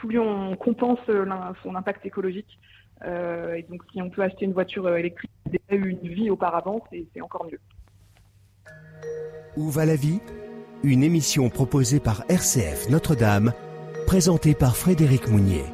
plus on compense son impact écologique. Et donc, si on peut acheter une voiture électrique qui a déjà eu une vie auparavant, c'est encore mieux. Où va la vie ? Une émission proposée par RCF Notre-Dame, présentée par Frédéric Mounier.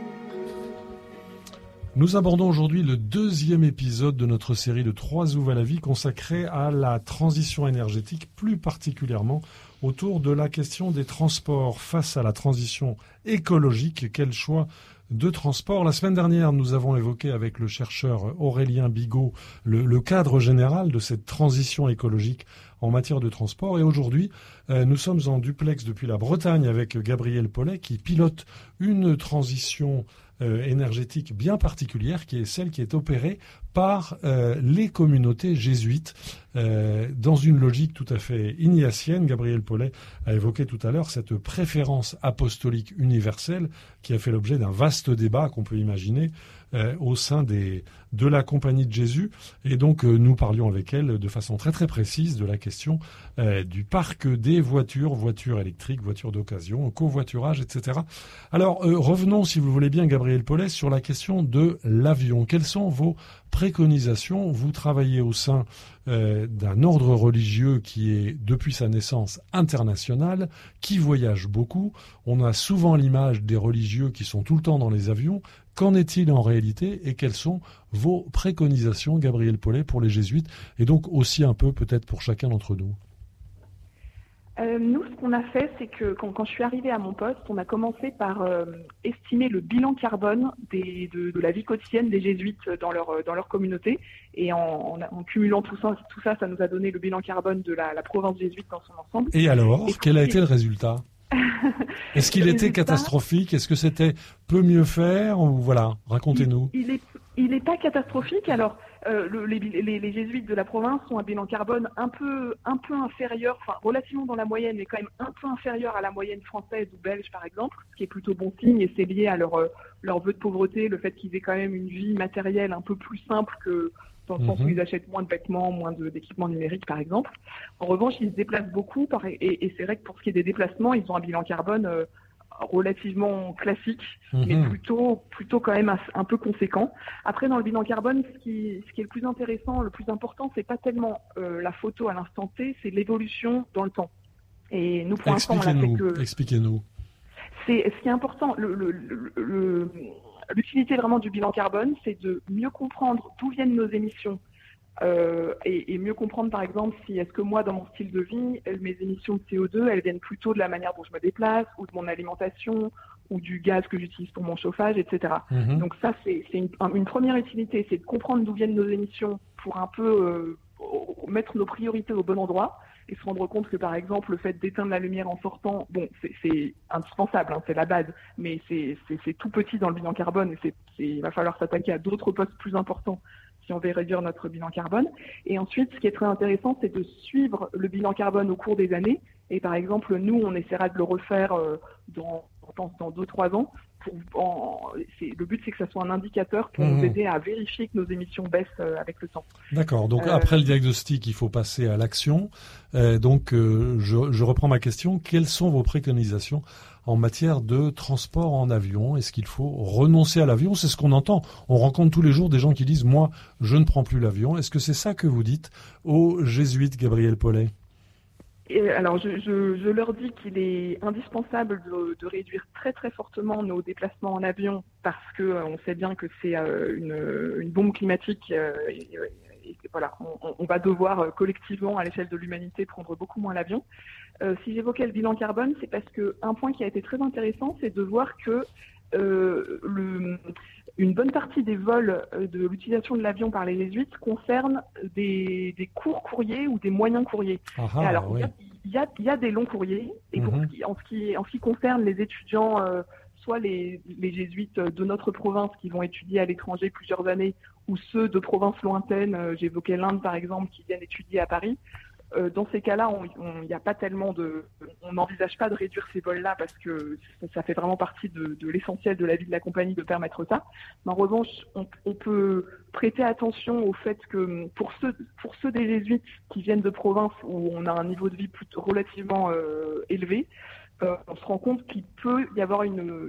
Nous abordons aujourd'hui le 2e épisode de notre série de 3 Où va la vie consacrée à la transition énergétique, plus particulièrement autour de la question des transports face à la transition écologique. Quel choix de transport? La semaine dernière, nous avons évoqué avec le chercheur Aurélien Bigot le cadre général de cette transition écologique en matière de transport. Et aujourd'hui, nous sommes en duplex depuis la Bretagne avec Gabriel Paulet qui pilote une transition énergétique bien particulière qui est celle qui est opérée par les communautés jésuites dans une logique tout à fait ignatienne. Gabriel Paulet a évoqué tout à l'heure cette préférence apostolique universelle qui a fait l'objet d'un vaste débat qu'on peut imaginer au sein de la Compagnie de Jésus. Et donc, nous parlions avec elle de façon très très précise de la question du parc des voitures électriques, voitures d'occasion, covoiturage, etc. Alors, revenons, si vous voulez bien, Gabriel Paulet, sur la question de l'avion. Quelles sont vos préconisations? Vous travaillez au sein d'un ordre religieux qui est, depuis sa naissance, international, qui voyage beaucoup. On a souvent l'image des religieux qui sont tout le temps dans les avions. Qu'en est-il en réalité et quelles sont vos préconisations, Gabriel Paulet, pour les jésuites et donc aussi un peu peut-être pour chacun d'entre nous? Nous, ce qu'on a fait, c'est que quand je suis arrivée à mon poste, on a commencé par estimer le bilan carbone de la vie quotidienne des jésuites dans leur communauté. Et en cumulant tout ça, ça nous a donné le bilan carbone de la province jésuite dans son ensemble. Et alors, quel a été le résultat? Est-ce qu'il était catastrophique? Est-ce que c'était peu mieux faire? Voilà, racontez-nous. Il est pas catastrophique. Alors, les jésuites de la province ont un bilan carbone un peu inférieur, enfin relativement dans la moyenne, mais quand même un peu inférieur à la moyenne française ou belge, par exemple, ce qui est plutôt bon signe, et c'est lié à leur vœu de pauvreté, le fait qu'ils aient quand même une vie matérielle un peu plus simple que dans le sens où ils achètent moins de vêtements, moins d'équipements numériques, par exemple. En revanche, ils se déplacent beaucoup, et c'est vrai que pour ce qui est des déplacements, ils ont un bilan carbone relativement classique, mais plutôt quand même un peu conséquent. Après, dans le bilan carbone, ce qui est le plus intéressant, le plus important, c'est pas tellement la photo à l'instant T, c'est l'évolution dans le temps. Et nous, pour l'instant, on a fait que... Expliquez-nous. C'est ce qui est important. L'utilité vraiment du bilan carbone, c'est de mieux comprendre d'où viennent nos émissions et mieux comprendre, par exemple, si est-ce que moi, dans mon style de vie, mes émissions de CO2, elles viennent plutôt de la manière dont je me déplace ou de mon alimentation ou du gaz que j'utilise pour mon chauffage, etc. Donc ça, c'est une première utilité, c'est de comprendre d'où viennent nos émissions pour un peu mettre nos priorités au bon endroit et se rendre compte que, par exemple, le fait d'éteindre la lumière en sortant, bon, c'est indispensable, c'est la base, mais c'est tout petit dans le bilan carbone et il va falloir s'attaquer à d'autres postes plus importants si on veut réduire notre bilan carbone. Et ensuite, ce qui est très intéressant, c'est de suivre le bilan carbone au cours des années. Et par exemple, nous, on essaiera de le refaire dans 2-3 ans. Le but, c'est que ça soit un indicateur pour nous aider à vérifier que nos émissions baissent avec le temps. D'accord. Donc, après le diagnostic, il faut passer à l'action. Je reprends ma question. Quelles sont vos préconisations en matière de transport en avion? Est-ce qu'il faut renoncer à l'avion? C'est ce qu'on entend. On rencontre tous les jours des gens qui disent « Moi, je ne prends plus l'avion ». Est-ce que c'est ça que vous dites aux jésuites, Gabriel Paulet? Alors, je leur dis qu'il est indispensable de réduire très très fortement nos déplacements en avion parce que on sait bien que c'est une bombe climatique. Et voilà, on va devoir collectivement, à l'échelle de l'humanité, prendre beaucoup moins l'avion. Si j'évoquais le bilan carbone, c'est parce que un point qui a été très intéressant, c'est de voir que une bonne partie des vols de l'utilisation de l'avion par les jésuites concerne des courts courriers ou des moyens courriers. Alors, il y a des longs courriers, et en ce qui concerne les étudiants, soit les jésuites de notre province qui vont étudier à l'étranger plusieurs années, ou ceux de provinces lointaines, j'évoquais l'Inde par exemple, qui viennent étudier à Paris. Dans ces cas-là, on n'envisage pas de réduire ces vols-là parce que ça fait vraiment partie de l'essentiel de la vie de la compagnie de permettre ça. Mais en revanche, on peut prêter attention au fait que pour ceux des jésuites qui viennent de province où on a un niveau de vie plutôt relativement élevé, on se rend compte qu'il peut y avoir une